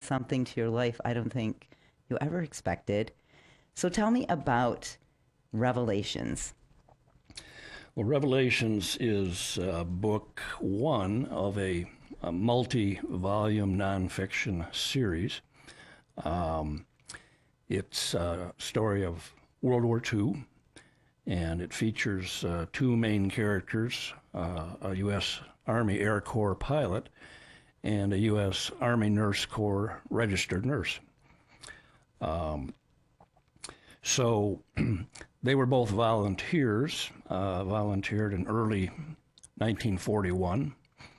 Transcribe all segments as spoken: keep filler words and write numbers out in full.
something to your life I don't think you ever expected. So tell me about Revelations. Well, Revelations is uh, book one of a, a multi-volume nonfiction series. Um, it's a story of World War Two, and it features uh, two main characters, uh, a U S Army Air Corps pilot and a U S Army Nurse Corps registered nurse. Um, so they were both volunteers, uh, volunteered in early nineteen forty-one.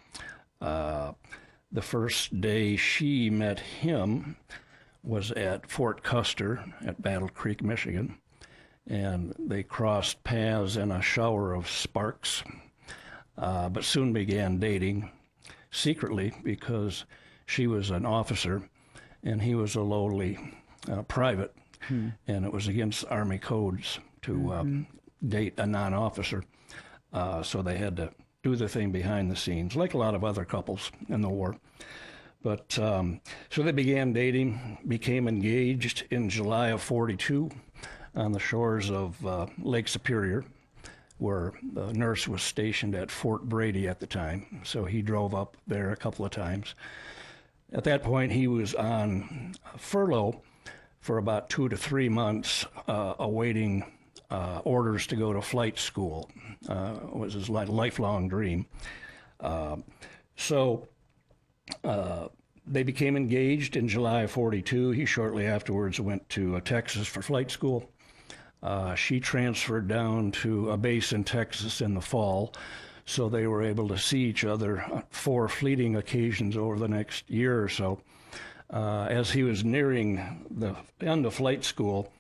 Uh, the first day she met him was at Fort Custer at Battle Creek, Michigan, and they crossed paths in a shower of sparks, uh, but soon began dating secretly because she was an officer and he was a lowly uh, private, hmm. and it was against Army codes to mm-hmm. uh, date a non-officer, uh, so they had to do the thing behind the scenes, like a lot of other couples in the war. But um, so they began dating, became engaged in July of forty-two on the shores of uh, Lake Superior, where the nurse was stationed at Fort Brady at the time. So he drove up there a couple of times. At that point, he was on furlough for about two to three months, uh, awaiting uh, orders to go to flight school. Uh, it was his lifelong dream. Uh, so uh, they became engaged in July of forty-two. He shortly afterwards went to uh, Texas for flight school. Uh, she transferred down to a base in Texas in the fall, so they were able to see each other on four fleeting occasions over the next year or so. Uh, as he was nearing the end of flight school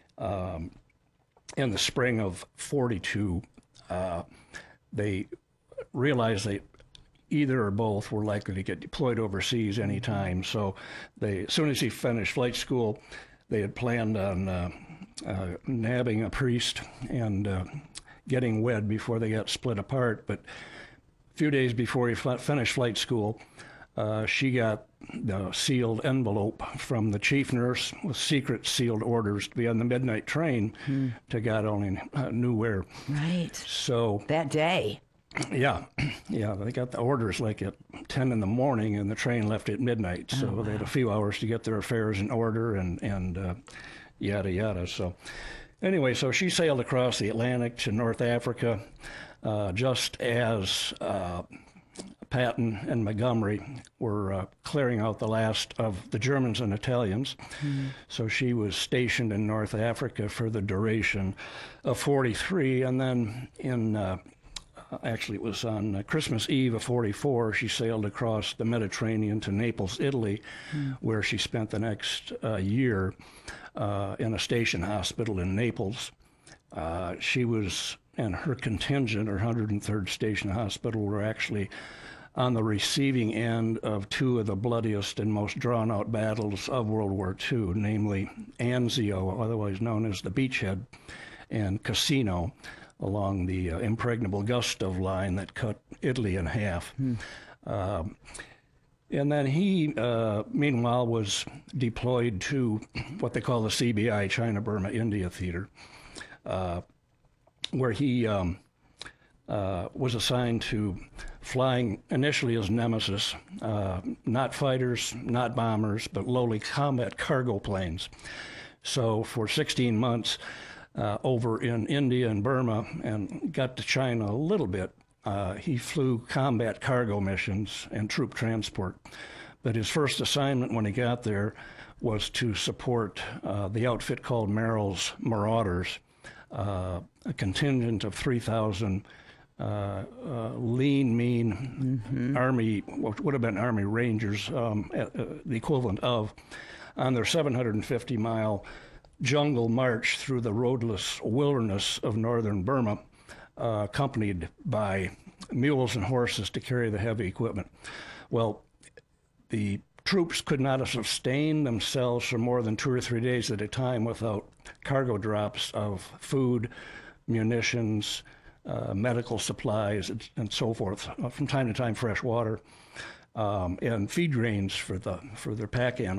um, in the spring of forty-two, uh, they realized they either or both were likely to get deployed overseas anytime. So they, as soon as he finished flight school, they had planned on uh, uh, nabbing a priest and uh, getting wed before they got split apart. But a few days before he f- finished flight school, uh, she got the sealed envelope from the chief nurse with secret sealed orders to be on the midnight train hmm. to God only uh, knew where. Right. So that day. Yeah, yeah, they got the orders like at ten in the morning, and the train left at midnight. So oh, wow. They had a few hours to get their affairs in order, and and uh, yada yada. So anyway, so she sailed across the Atlantic to North Africa, uh, just as uh, Patton and Montgomery were uh, clearing out the last of the Germans and Italians. Mm-hmm. So she was stationed in North Africa for the duration of forty-three, and then in uh, Actually, it was on uh, Christmas Eve of forty-four, she sailed across the Mediterranean to Naples, Italy, mm. where she spent the next uh, year uh, in a station hospital in Naples. Uh, she was, and her contingent, her one hundred third Station Hospital, were actually on the receiving end of two of the bloodiest and most drawn-out battles of World War Two, namely Anzio, otherwise known as the Beachhead, and Cassino, along the uh, impregnable Gustav line that cut Italy in half. Hmm. Um, and then he, uh, meanwhile, was deployed to what they call the C B I, China, Burma, India Theater, uh, where he um, uh, was assigned to flying initially as Nemesis, uh, not fighters, not bombers, but lowly combat cargo planes. So for sixteen months, Uh, over in India and Burma, and got to China a little bit. Uh, he flew combat cargo missions and troop transport. But his first assignment when he got there was to support uh, the outfit called Merrill's Marauders, uh, a contingent of three thousand uh, uh, lean, mean mm-hmm. Army, what would have been Army Rangers, um, uh, the equivalent of, on their seven hundred fifty mile jungle march through the roadless wilderness of northern Burma, uh, accompanied by mules and horses to carry the heavy equipment. Well, the troops could not have sustained themselves for more than two or three days at a time without cargo drops of food, munitions, uh, medical supplies, and, and so forth. Uh, from time to time, fresh water, um, and feed grains for the for their pack animals.